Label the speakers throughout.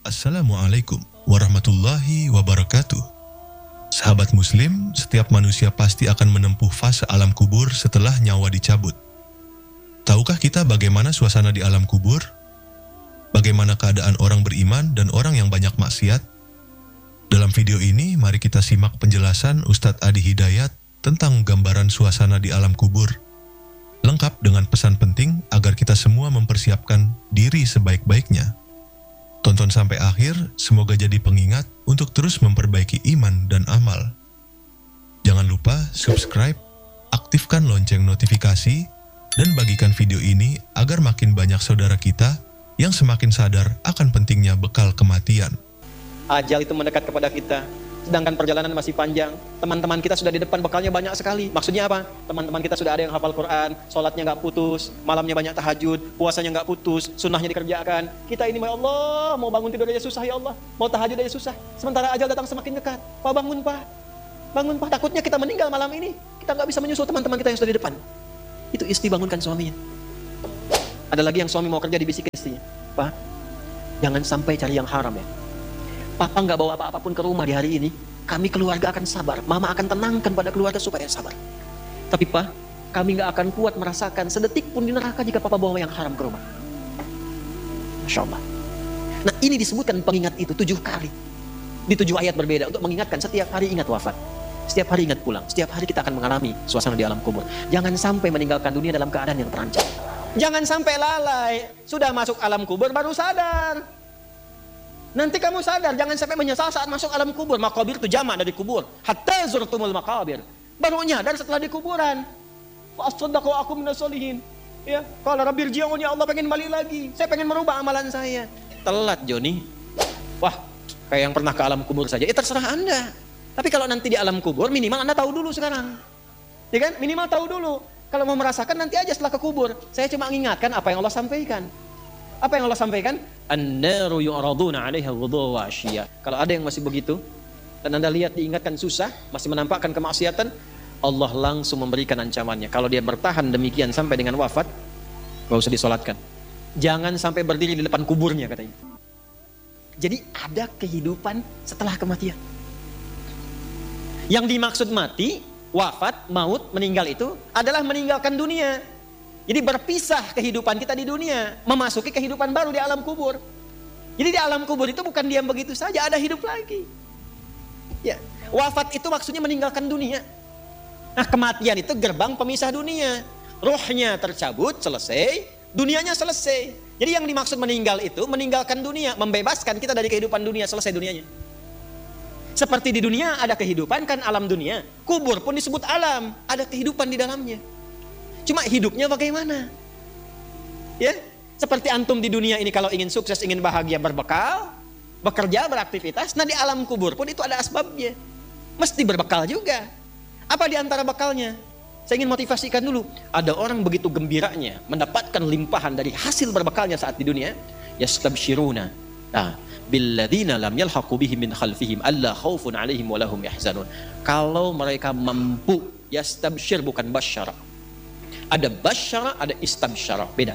Speaker 1: Assalamualaikum warahmatullahi wabarakatuh. Sahabat muslim, setiap manusia pasti akan menempuh fase alam kubur setelah nyawa dicabut. Tahukah kita bagaimana suasana di alam kubur? Bagaimana keadaan orang beriman dan orang yang banyak maksiat? Dalam video ini, mari kita simak penjelasan Ustadz Adi Hidayat tentang gambaran suasana di alam kubur, lengkap dengan pesan penting agar kita semua mempersiapkan diri sebaik-baiknya. Tonton sampai akhir, semoga jadi pengingat untuk terus memperbaiki iman dan amal. Jangan lupa subscribe, aktifkan lonceng notifikasi, dan bagikan video ini agar makin banyak saudara kita yang semakin sadar akan pentingnya bekal kematian.
Speaker 2: Ajal itu mendekat kepada kita, sedangkan perjalanan masih panjang. Teman-teman kita sudah di depan, bekalnya banyak sekali. Maksudnya apa? Teman-teman kita sudah ada yang hafal Quran, sholatnya nggak putus, malamnya banyak tahajud, puasanya nggak putus, sunnahnya dikerjakan. Kita ini, ya Allah, mau bangun tidur aja susah ya Allah, mau tahajud aja susah. Sementara ajal datang semakin dekat. Pak, bangun Pak, bangun Pak. Takutnya kita meninggal malam ini, kita nggak bisa menyusul teman-teman kita yang sudah di depan. Itu istri bangunkan suaminya. Ada lagi yang suami mau kerja, dibisik istrinya, Pak, jangan sampai cari yang haram ya. Papa nggak bawa apa-apapun ke rumah di hari ini, kami keluarga akan sabar. Mama akan tenangkan pada keluarga supaya sabar. Tapi Pak, kami nggak akan kuat merasakan sedetik pun di neraka jika Papa bawa yang haram ke rumah. Masya Allah. Nah, ini disebutkan pengingat itu 7 kali. Di 7 ayat berbeda untuk mengingatkan setiap hari ingat wafat. Setiap hari ingat pulang. Setiap hari kita akan mengalami suasana di alam kubur. Jangan sampai meninggalkan dunia dalam keadaan yang terancam. Jangan sampai lalai. Sudah masuk alam kubur baru sadar. Nanti kamu sadar, jangan sampai menyesal saat masuk alam kubur. Makabir itu jamak dari kubur. Hatta zurtumul makabir. Baru nyadar setelah di kuburan. Wa as-saddaqu wa aku minas solihin. Ya, kalau Rabbi rji'un, ya Allah pengen balik lagi. Saya pengen merubah amalan saya. Telat Joni. Wah, kayak yang pernah ke alam kubur saja. Ya terserah Anda. Tapi kalau nanti di alam kubur, minimal Anda tahu dulu sekarang. Ya kan? Minimal tahu dulu. Kalau mau merasakan nanti aja setelah ke kubur. Saya cuma mengingatkan apa yang Allah sampaikan. Apa yang Allah sampaikan? An-naru yu'raduna 'alaiha ghudwan wa 'ashiyya. Kalau ada yang masih begitu dan Anda lihat diingatkan susah, masih menampakkan kemaksiatan, Allah langsung memberikan ancamannya. Kalau dia bertahan demikian sampai dengan wafat, enggak usah disolatkan. Jangan sampai berdiri di depan kuburnya katanya. Jadi ada kehidupan setelah kematian. Yang dimaksud mati, wafat, maut, meninggal itu adalah meninggalkan dunia. Jadi berpisah kehidupan kita di dunia, memasuki kehidupan baru di alam kubur. Jadi di alam kubur itu bukan diam begitu saja, ada hidup lagi. Ya, wafat itu maksudnya meninggalkan dunia. Nah, kematian itu gerbang pemisah dunia. Ruhnya tercabut, selesai, dunianya selesai. Jadi yang dimaksud meninggal itu meninggalkan dunia, membebaskan kita dari kehidupan dunia, selesai dunianya. Seperti di dunia ada kehidupan kan, alam dunia. Kubur pun disebut alam, ada kehidupan di dalamnya. Cuma hidupnya bagaimana? Ya, seperti antum di dunia ini kalau ingin sukses, ingin bahagia, berbekal, bekerja, beraktivitas. Nah di alam kubur pun itu ada asbabnya. Mesti berbekal juga. Apa di antara bekalnya? Saya ingin motivasikan dulu. Ada orang begitu gembiranya mendapatkan limpahan dari hasil berbekalnya saat di dunia. Yastabshiruna billadzina lam yalhaqu bihim min khalfihim alla khaufun 'alaihim wa lahum yahzanun. Kalau mereka mampu, yastabshir bukan basyara. Ada basyara, ada istabsyara, beda.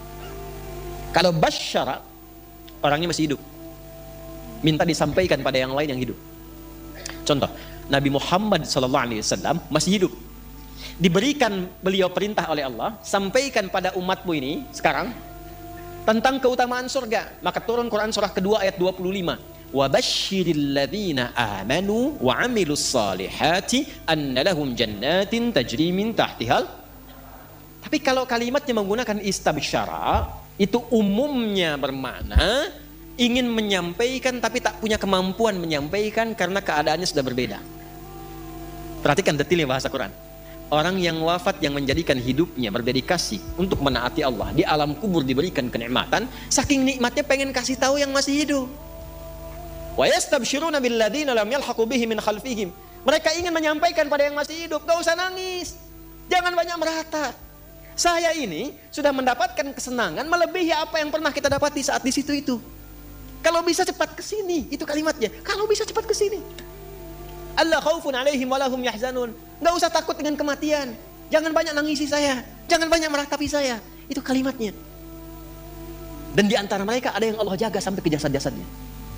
Speaker 2: Kalau basyara, orangnya masih hidup, minta disampaikan pada yang lain yang hidup. Contoh, Nabi Muhammad SAW masih hidup, diberikan beliau perintah oleh Allah, sampaikan pada umatmu ini sekarang tentang keutamaan surga. Maka turun Quran surah kedua ayat 25. Wa basyiril ladzina amanu wa 'amilus salihati anna lahum jannatin tajri min tahtihal. Tapi kalau kalimatnya menggunakan istabsyara, itu umumnya bermakna ingin menyampaikan tapi tak punya kemampuan menyampaikan karena keadaannya sudah berbeda. Perhatikan detailnya bahasa Quran. Orang yang wafat yang menjadikan hidupnya berdedikasi untuk menaati Allah, di alam kubur diberikan kenikmatan, saking nikmatnya pengen kasih tahu yang masih hidup. Wa yastabsyiruna billadzina lam yalhaqu bihim min khalfihim. Mereka ingin menyampaikan pada yang masih hidup, gak usah nangis, jangan banyak merata. Saya ini sudah mendapatkan kesenangan melebihi apa yang pernah kita dapati saat di situ itu. Kalau bisa cepat ke sini, itu kalimatnya. Kalau bisa cepat ke sini. Allah khaufun 'alaihim wa lahum yahzanun. Enggak usah takut dengan kematian. Jangan banyak nangisi saya, jangan banyak meratapi saya. Itu kalimatnya. Dan di antara mereka ada yang Allah jaga sampai ke jasad-jasadnya.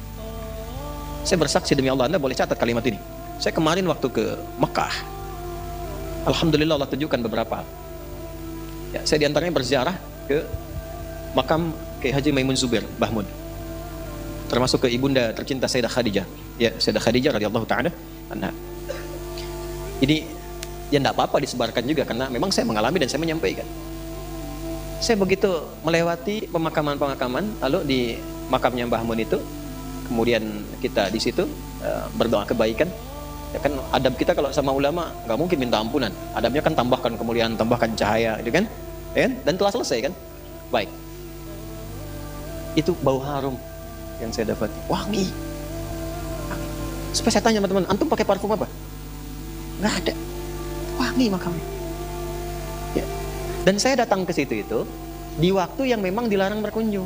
Speaker 2: Saya bersaksi demi Allah, Anda boleh catat kalimat ini. Saya kemarin waktu ke Mekah, alhamdulillah Allah tunjukkan beberapa. Ya, saya diantaranya berziarah ke makam Kiai Haji Maimun Zubair Bahmun, termasuk ke ibunda tercinta Sayyidah Khadijah. Ya, Sayyidah Khadijah radhiyallahu taala anha. Ini ya enggak apa-apa disebarkan juga karena memang saya mengalami dan saya menyampaikan. Saya begitu melewati pemakaman-pemakaman, lalu di makamnya Mbah Mun itu, kemudian kita di situ berdoa kebaikan. Ya kan adab kita kalau sama ulama nggak mungkin minta ampunan. Adabnya kan tambahkan kemuliaan, tambahkan cahaya, gitu kan? Ya kan? Dan telah selesai kan? Baik. Itu bau harum yang saya dapat. Wangi. Supaya saya tanya teman-teman, antum pakai parfum apa? Nggak ada. Wangi makamnya. Ya. Dan saya datang ke situ itu di waktu yang memang dilarang berkunjung.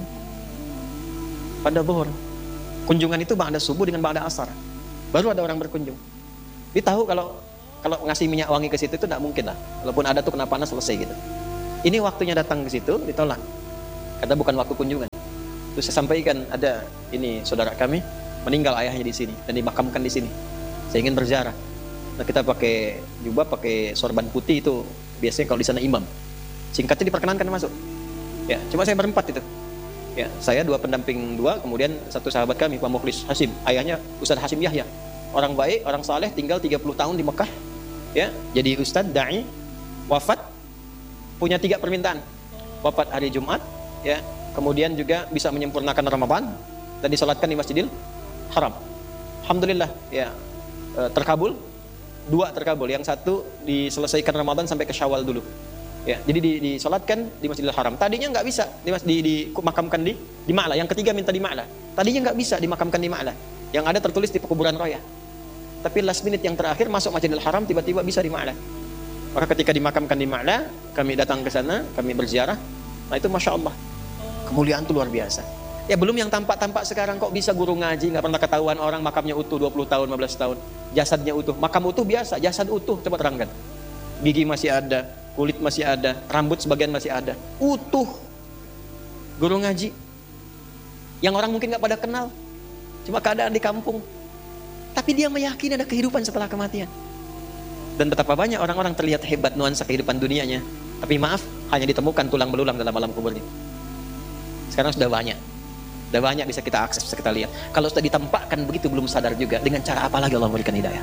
Speaker 2: Pada zuhur. Kunjungan itu ba'da subuh dengan ba'da asar. Baru ada orang berkunjung. Dia tahu kalau ngasih minyak wangi ke situ itu tidak mungkin lah. Walaupun ada tuh kena panas selesai gitu. Ini waktunya datang ke situ ditolak. Kata bukan waktu kunjungan. Terus saya sampaikan ada ini saudara kami meninggal ayahnya di sini dan dimakamkan di sini. Saya ingin berziarah. Nah kita pakai jubah, pakai sorban putih itu biasanya kalau di sana imam. Singkatnya diperkenankan masuk. Ya, cuma saya berempat itu. Ya, saya 2 pendamping 2, kemudian 1 sahabat kami Pak Mukhlis Hasim, ayahnya Ustaz Hasim Yahya. Orang baik, orang saleh, tinggal 30 tahun di Mekah. Ya, jadi ustaz dai, wafat punya 3 permintaan. Wafat hari Jumat, ya. Kemudian juga bisa menyempurnakan Ramadan dan disolatkan di Masjidil Haram. Alhamdulillah, ya. Terkabul. 2 terkabul, yang 1 diselesaikan Ramadan sampai ke Syawal dulu. Ya, jadi disolatkan di Masjidil Haram. Tadinya nggak bisa dimakamkan di Ma'la. Yang ketiga minta di Ma'la. Tadinya nggak bisa dimakamkan di Ma'la. Yang ada tertulis di pekuburan Roya. Tapi last minute yang terakhir masuk Masjidil Haram tiba-tiba bisa di Ma'la. Maka ketika dimakamkan di Ma'la, kami datang ke sana, kami berziarah. Nah itu Masya Allah, kemuliaan itu luar biasa. Ya belum yang tampak-tampak sekarang kok bisa guru ngaji, nggak pernah ketahuan orang makamnya utuh 20 tahun, 15 tahun. Jasadnya utuh, makam utuh biasa, jasad utuh, coba terangkan. Gigi masih ada, kulit masih ada, rambut sebagian masih ada. Utuh. Guru ngaji. Yang orang mungkin nggak pada kenal. Cuma keadaan di kampung. Tapi dia meyakini ada kehidupan setelah kematian. Dan betapa banyak orang-orang terlihat hebat nuansa kehidupan dunianya. Tapi maaf, hanya ditemukan tulang belulang dalam alam kuburnya. Sekarang sudah banyak. Sudah banyak bisa kita akses, bisa kita lihat. Kalau sudah ditampakkan begitu belum sadar juga. Dengan cara apa lagi Allah memberikan hidayah?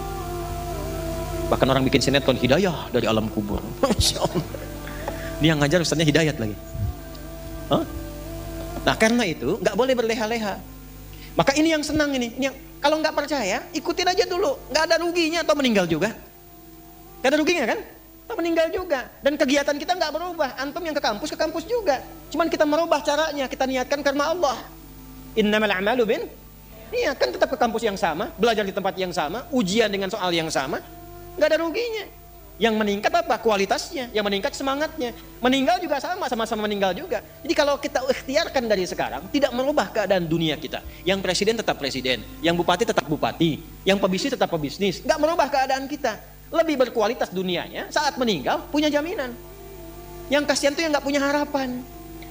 Speaker 2: Bahkan orang bikin sinetron hidayah dari alam kubur. Masya Allah. Dia ngajar ustaznya hidayat lagi. Hah? Nah karena itu nggak boleh berleha-leha. Maka ini yang senang ini yang kalau nggak percaya ikutin aja dulu, nggak ada ruginya atau meninggal juga. Nggak ada ruginya kan? Atau meninggal juga. Dan kegiatan kita nggak berubah. Antum yang ke kampus juga. Cuman kita merubah caranya, kita niatkan karena Allah. Innamal a'malu bin niat, kan tetap ke kampus yang sama, belajar di tempat yang sama, ujian dengan soal yang sama. Nggak ada ruginya. Yang meningkat apa? Kualitasnya. Yang meningkat semangatnya. Meninggal juga sama-sama meninggal juga. Jadi kalau kita ikhtiarkan dari sekarang, tidak merubah keadaan dunia kita. Yang presiden tetap presiden, yang bupati tetap bupati, yang pebisnis tetap pebisnis. Nggak merubah keadaan kita. Lebih berkualitas dunianya, saat meninggal punya jaminan. Yang kasihan tuh yang nggak punya harapan.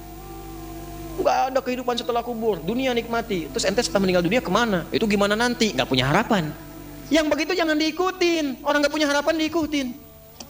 Speaker 2: Nggak ada kehidupan setelah kubur, dunia nikmati. Terus ente setelah meninggal dunia kemana? Itu gimana nanti? Nggak punya harapan. Yang begitu jangan diikutin. Orang nggak punya harapan diikutin.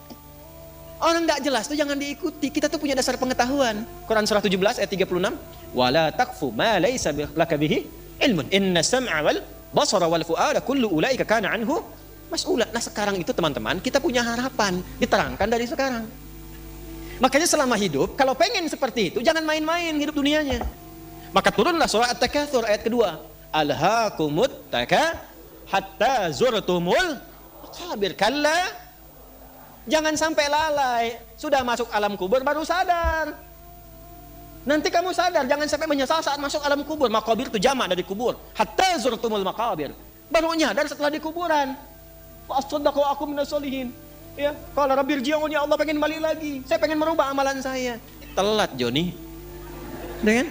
Speaker 2: Orang nggak jelas tuh jangan diikuti. Kita tuh punya dasar pengetahuan. Quran surah 17 ayat 36. Wala taqfu ma laysa laka bihi ilmun. Inna sam'a wal basara wal fu'ada kullu ulaika kana anhu mas'ula. Nah sekarang itu teman-teman kita punya harapan. Diterangkan dari sekarang. Makanya selama hidup kalau pengen seperti itu jangan main-main hidup dunianya. Maka turunlah surah At-Takatsur ayat kedua. Alhaakumut taka hatta zurtumul maqabir. Kalla. Jangan sampai lalai. Sudah masuk alam kubur baru sadar. Nanti kamu sadar. Jangan sampai menyesal saat masuk alam kubur. Maqabir itu jamak dari kubur. Hatta zurtumul maqabir. Baru nyadar setelah di kuburan. Wa as-saddaqu aku minas solihin. Ya, kalau Rabbi rji'un ya Allah pengen balik lagi. Saya pengen merubah amalan saya. Telat Joni. Udah kan?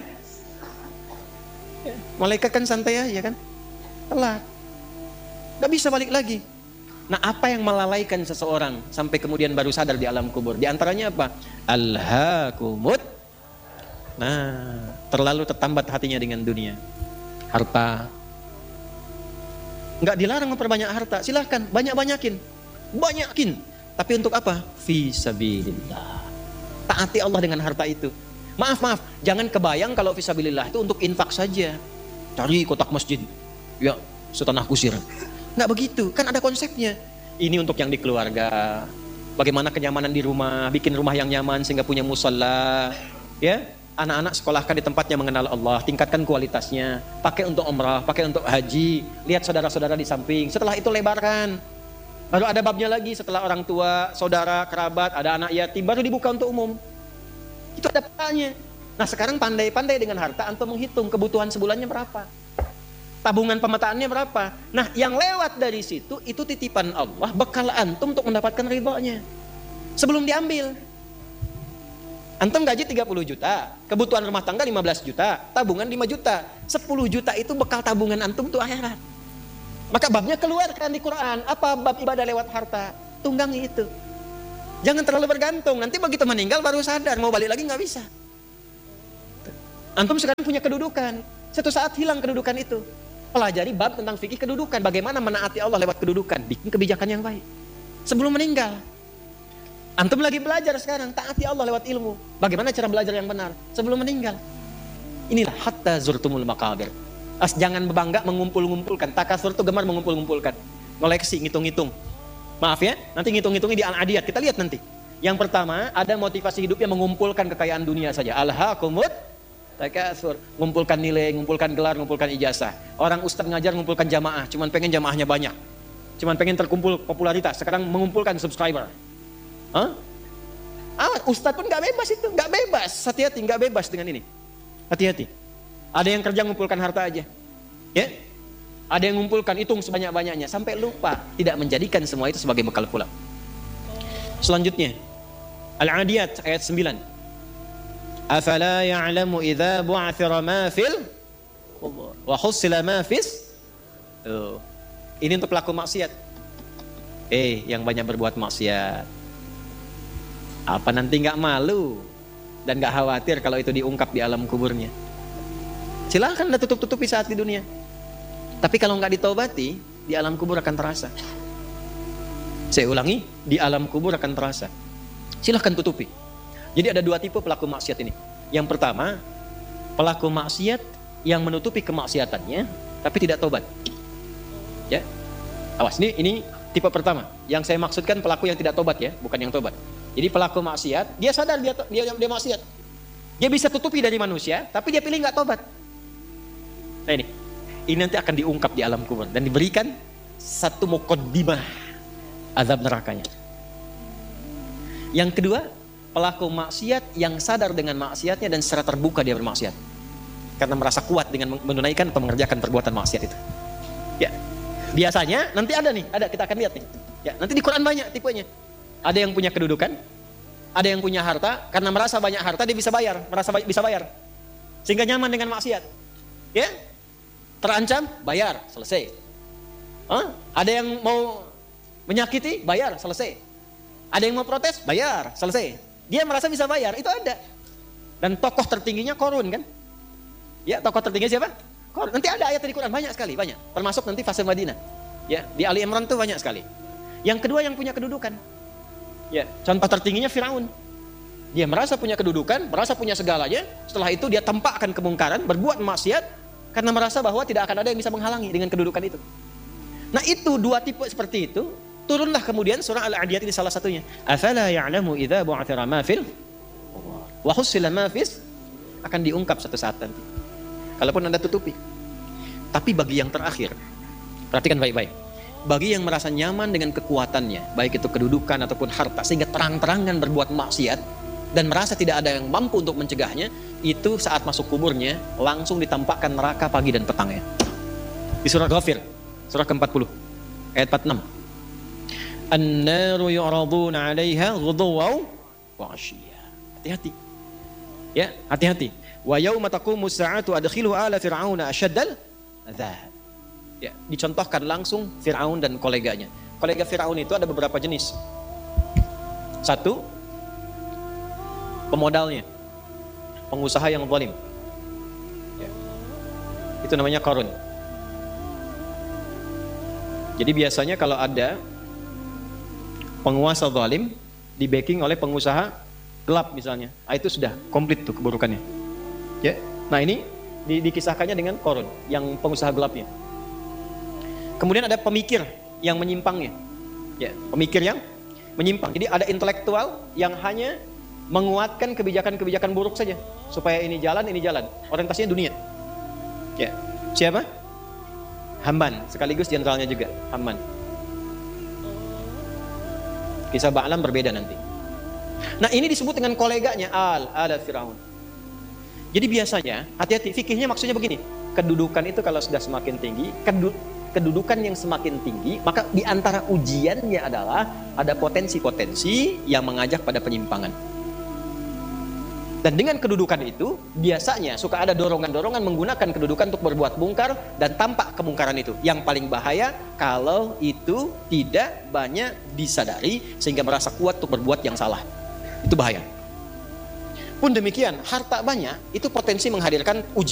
Speaker 2: Ya, malaikat kan santai aja kan? Telat. Gak bisa balik lagi. Nah apa yang melalaikan seseorang sampai kemudian baru sadar di alam kubur? Di antaranya apa? Alhaakumut. Nah terlalu tertambat hatinya dengan dunia. Harta. Nggak dilarang memperbanyak harta, silahkan banyakin. Tapi untuk apa? Fi sabilillah. Taati Allah dengan harta itu. Maaf, jangan kebayang kalau fi sabilillah itu untuk infak saja. Cari kotak masjid, ya setanah kusir. Nggak begitu, kan ada konsepnya. Ini untuk yang di keluarga. Bagaimana kenyamanan di rumah, bikin rumah yang nyaman sehingga punya musalla. Ya, anak-anak sekolahkan di tempatnya mengenal Allah, tingkatkan kualitasnya. Pakai untuk umrah, pakai untuk haji. Lihat saudara-saudara di samping. Setelah itu lebarkan. Baru ada babnya lagi setelah orang tua, saudara, kerabat, ada anak yatim, baru dibuka untuk umum. Itu ada petanya. Nah sekarang pandai-pandai dengan harta, antum menghitung kebutuhan sebulannya berapa. Tabungan pemetaannya berapa. Nah yang lewat dari situ, itu titipan Allah, bekal antum untuk mendapatkan ridhonya. Sebelum diambil. Antum gaji 30 juta, kebutuhan rumah tangga 15 juta, tabungan 5 juta. 10 juta itu bekal tabungan antum untuk akhirat. Maka babnya keluarkan di Quran. Apa bab ibadah lewat harta? Tunggangi itu. Jangan terlalu bergantung. Nanti begitu meninggal baru sadar. Mau balik lagi nggak bisa. Antum sekarang punya kedudukan. Suatu saat hilang kedudukan itu. Pelajari bab tentang fikih kedudukan. Bagaimana menaati Allah lewat kedudukan. Bikin kebijakan yang baik. Sebelum meninggal. Antum lagi belajar sekarang. Taati Allah lewat ilmu. Bagaimana cara belajar yang benar. Sebelum meninggal. Inilah hatta zurtumul maqabir. Jangan bangga mengumpul-ngumpulkan. Takasur itu gemar mengumpul-ngumpulkan. Koleksi, ngitung-ngitung. Maaf ya, nanti ngitung-ngitungnya di Al-Adiyat. Kita lihat nanti. Yang pertama, ada motivasi hidupnya mengumpulkan kekayaan dunia saja. Alhaakumut takasur. Ngumpulkan nilai, ngumpulkan gelar, ngumpulkan ijazah. Orang ustaz ngajar ngumpulkan jamaah. Cuman pengen jamaahnya banyak. Cuman pengen terkumpul popularitas. Sekarang mengumpulkan subscriber. Ustaz pun gak bebas itu. Gak bebas. Hati-hati, gak bebas dengan ini. Hati-hati. Ada yang kerja ngumpulkan harta aja. Ya? Ada yang ngumpulkan, hitung sebanyak-banyaknya sampai lupa, tidak menjadikan semua itu sebagai bekal pulang. Selanjutnya, Al-Adiyat ayat 9. Afala ya'lamu idza bu'athira ma fil wa hussila ma fis. Ini untuk pelaku maksiat. Yang banyak berbuat maksiat. Apa nanti enggak malu dan enggak khawatir kalau itu diungkap di alam kuburnya? Silahkan anda tutup-tutupi saat di dunia. Tapi kalau nggak ditobati, di alam kubur akan terasa. Saya ulangi, di alam kubur akan terasa. Silahkan tutupi. Jadi ada dua tipe pelaku maksiat ini. Yang pertama, pelaku maksiat yang menutupi kemaksiatannya, tapi tidak tobat. Ya, awas. Ini tipe pertama. Yang saya maksudkan pelaku yang tidak tobat ya, bukan yang tobat. Jadi pelaku maksiat, dia sadar dia maksiat. Dia bisa tutupi dari manusia, tapi dia pilih nggak tobat. Nah ini nanti akan diungkap di alam kubur dan diberikan satu muqaddimah azab nerakanya. Yang kedua, pelaku maksiat yang sadar dengan maksiatnya dan secara terbuka dia bermaksiat karena merasa kuat dengan menunaikan atau mengerjakan perbuatan maksiat itu. Ya, biasanya nanti ada kita akan lihat nih. Ya, nanti di Quran banyak tipenya. Ada yang punya kedudukan, ada yang punya harta, karena merasa banyak harta dia bisa bayar, sehingga nyaman dengan maksiat. Ya. Terancam, bayar, selesai. Ada yang mau menyakiti, bayar, selesai. Ada yang mau protes, bayar, selesai. Dia merasa bisa bayar, itu ada. Dan tokoh tertingginya Qarun kan? Ya, tokoh tertingginya siapa? Qarun. Nanti ada ayat di Quran banyak sekali, banyak. Termasuk nanti fase Madinah. Ya, di Ali Imran tuh banyak sekali. Yang kedua yang punya kedudukan. Ya, contoh tertingginya Firaun. Dia merasa punya kedudukan, merasa punya segalanya. Setelah itu dia tampakkan kemungkaran, berbuat maksiat. Karena merasa bahwa tidak akan ada yang bisa menghalangi dengan kedudukan itu. Nah itu dua tipe seperti itu. Turunlah kemudian surah Al-Adiyat ini salah satunya. Afala ya'lamu idza bu'athira ma fil wa hussila ma fis. Akan diungkap satu saat nanti. Kalaupun anda tutupi. Tapi bagi yang terakhir, perhatikan baik-baik. Bagi yang merasa nyaman dengan kekuatannya, baik itu kedudukan ataupun harta, sehingga terang-terangan berbuat maksiat dan merasa tidak ada yang mampu untuk mencegahnya, itu saat masuk kuburnya langsung ditampakkan neraka pagi dan petangnya. Di surah Ghafir, surah ke-40, ayat 46. An-naru yu'raduna 'alaiha ghuduwan wa 'ashiyya. Hati-hati. Ya, hati-hati. Wa yauma taqumus sa'atu adkhilu ala fir'auna asyaddal 'adzab. Ya, dicontohkan langsung Firaun dan koleganya. Kolega Firaun itu ada beberapa jenis. Satu, pemodalnya, pengusaha yang zalim. Ya. Itu namanya Qarun. Jadi biasanya kalau ada penguasa zalim di backing oleh pengusaha gelap misalnya, itu sudah komplit tuh keburukannya. Ya. Nah ini dikisahkannya dengan Qarun yang pengusaha gelapnya. Kemudian ada pemikir yang menyimpangnya. Ya, pemikir yang menyimpang. Jadi ada intelektual yang hanya menguatkan kebijakan-kebijakan buruk saja supaya ini jalan. Orientasinya dunia. Ya. Siapa? Haman, sekaligus jenderalnya juga, Haman. Kisah Ba'lam berbeda nanti. Nah, ini disebut dengan koleganya ala Firaun. Jadi biasanya, hati-hati, fikihnya maksudnya begini. Kedudukan itu kalau sudah semakin tinggi, kedudukan yang semakin tinggi, maka di antara ujiannya adalah ada potensi-potensi yang mengajak pada penyimpangan. Dan dengan kedudukan itu, biasanya suka ada dorongan-dorongan menggunakan kedudukan untuk berbuat mungkar dan tampak kemungkaran itu. Yang paling bahaya kalau itu tidak banyak disadari sehingga merasa kuat untuk berbuat yang salah. Itu bahaya. Pun demikian, harta banyak itu potensi menghadirkan ujian.